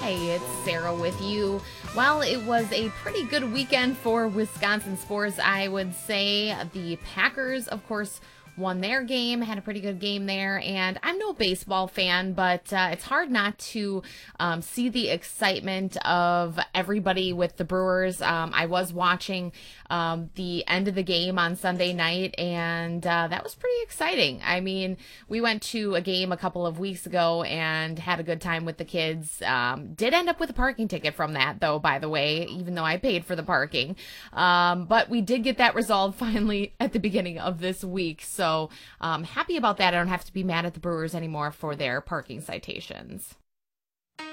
Hi, it's Sarah with you. Well, it was a pretty good weekend for Wisconsin sports, I would say. The Packers, of course, won their game, had a pretty good game there, and I'm no baseball fan, but it's hard not to see the excitement of everybody with the Brewers. I was watching the end of the game on Sunday night, and that was pretty exciting. I mean, we went to a game a couple of weeks ago and had a good time with the kids. Did end up with a parking ticket from that, though, by the way, even though I paid for the parking. But we did get that resolved finally at the beginning of this week, so happy about that. I don't have to be mad at the Brewers anymore for their parking citations.